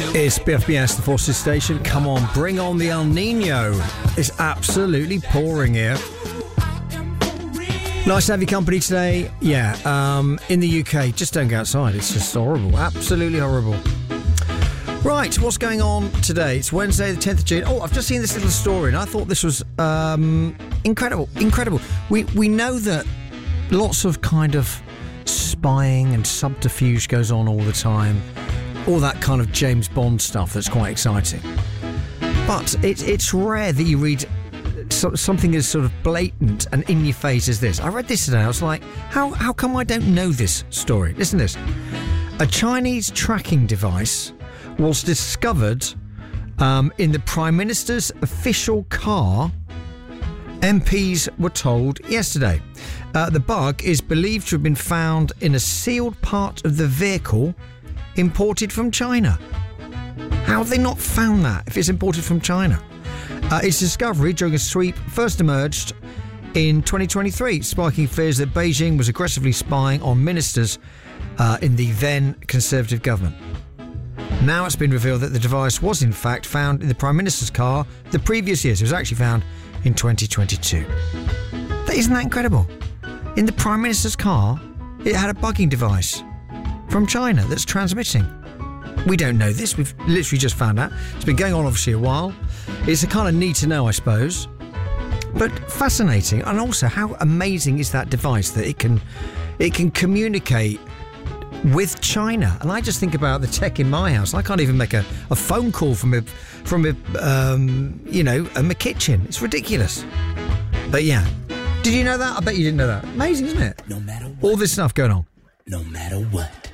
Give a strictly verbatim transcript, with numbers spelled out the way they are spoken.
It's B F B S, the Forces Station. Come on, bring on the El Nino. It's absolutely pouring here. Nice to have your company today. Yeah, um, in the U K, just don't go outside. It's just horrible. Absolutely horrible. Right, what's going on today? It's Wednesday, the tenth of June. Oh, I've just seen this little story, and I thought this was um, incredible. Incredible. We we know that lots of kind of spying and subterfuge goes on all the time. All that kind of James Bond stuff that's quite exciting. But it, it's rare that you read so, something as sort of blatant and in your face as this. I read this today. I was like, how how come I don't know this story? Listen to this. A Chinese tracking device was discovered um, in the Prime Minister's official car, M Ps were told yesterday. Uh, the bug is believed to have been found in a sealed part of the vehicle imported from China. How have they not found that if it's imported from China? Uh, its discovery during a sweep first emerged in twenty twenty-three, sparking fears that Beijing was aggressively spying on ministers uh, in the then Conservative government. Now it's been revealed that the device was in fact found in the Prime Minister's car the previous year. So it was actually found in twenty twenty-two. Isn't that incredible? In the Prime Minister's car, it had a bugging device from China that's transmitting. We don't know this. We've literally just found out. It's been going on obviously a while. It's a kind of need to know, I suppose. But fascinating. And also, how amazing is that device that it can it can communicate with China? And I just think about the tech in my house. I can't even make a, a phone call from a, from a, um, you know, a, my kitchen. It's ridiculous. But yeah. Did you know that? I bet you didn't know that. Amazing, isn't it? No matter what. All this stuff going on. No matter what.